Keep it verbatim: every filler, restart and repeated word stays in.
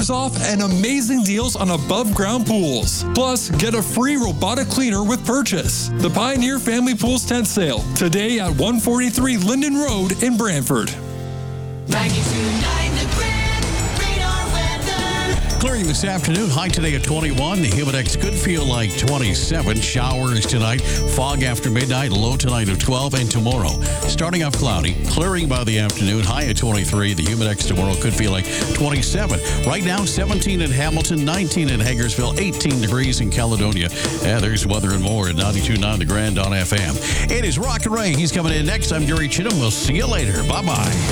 dollars off and amazing deals on above-ground pools. Plus, get a free robotic cleaner with purchase. The Pioneer Family Pools Tent Sale, today at one forty-three Linden Road in Brantford. ninety-two point nine The Grand Radar Weather. Clearing this afternoon, high today at twenty-one. The Humidex could feel like twenty-seven. Showers tonight, fog after midnight, low tonight of twelve, and tomorrow starting off cloudy, clearing by the afternoon, high at twenty-three. The Humidex tomorrow could feel like twenty-seven. Right now, seventeen in Hamilton, nineteen in Hagersville, eighteen degrees in Caledonia. Yeah, there's weather and more at ninety-two point nine The Grand on F M. It is Rock and Ray. He's coming in next. I'm Gary Chittum. We'll see you later. Bye-bye.